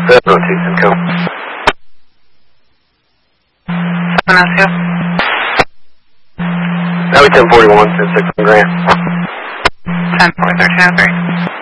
702 Simcoe. 702. That was 1041, 6 on Grant. 1043.